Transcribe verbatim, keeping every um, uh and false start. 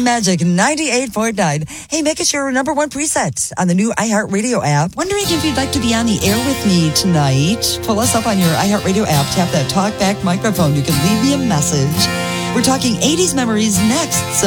Magic ninety-eight point nine. Hey, make it your number one preset on the new iHeartRadio app. Wondering if you'd like to be on the air with me tonight? Pull us up on your iHeartRadio app. Tap that talkback microphone. You can leave me a message. We're talking eighties memories next. So